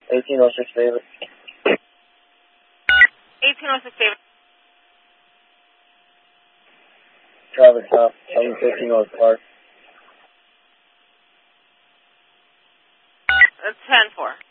1806 David. 1806 David. Traffic stop, 750 North Clark. That's 10-4.